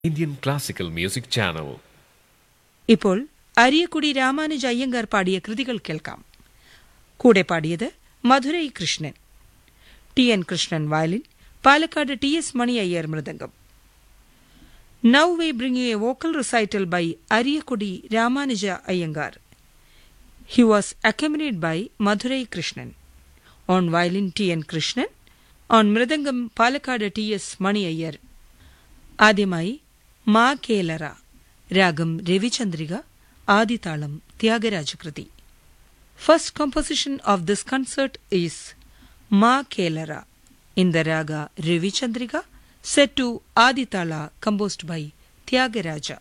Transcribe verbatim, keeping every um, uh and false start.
Indian Classical Music Channel. ഇപ്പോൾ അരിയക്കുടി രാമാനുജ അയ്യങ്കാർ പാടിയ കൃതികൾ കേൾക്കാം. കൂടെ പാടിയത് Madurai Krishnan. T N Krishnan violin, Palakkad T S Mani Iyer mridangam. Now we bring you a vocal recital by Ariyakudi Ramanuja Iyengar. He was accompanied by Madurai Krishnan. On violin T N Krishnan. On mridangam Palakkad T S Mani Iyer. ആദ്യമായി മാ കേലറ, രാഗം രവിചന്ദ്രിക, ആദിതാളം ത്യാഗരാജകൃതി. First composition of this concert is Ma Kelara in the raga Ravichandrika, set to Aditala, composed by Tyagaraja.